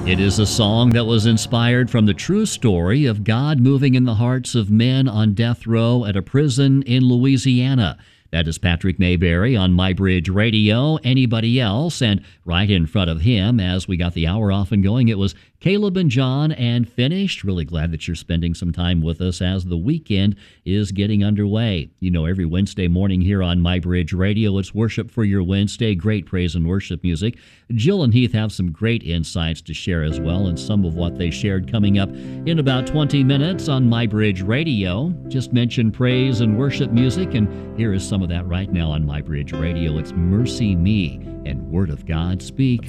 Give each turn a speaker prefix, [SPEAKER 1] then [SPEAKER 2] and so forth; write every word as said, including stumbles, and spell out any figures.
[SPEAKER 1] It is a song that was inspired from the true story of God moving in the hearts of men on death row at a prison in Louisiana. That is Patrick Mayberry on MyBridge Radio. Anybody else? And right in front of him, as we got the hour off and going, it was Caleb and John and Finished. Really glad that you're spending some time with us as the weekend is getting underway. You know, every Wednesday morning here on MyBridge Radio, it's Worship for Your Wednesday. Great praise and worship music. Jill and Heath have some great insights to share as well, and some of what they shared coming up in about twenty minutes on MyBridge Radio. Just mentioned praise and worship music, and here is some of that right now on MyBridge Radio. It's Mercy Me and Word of God Speak.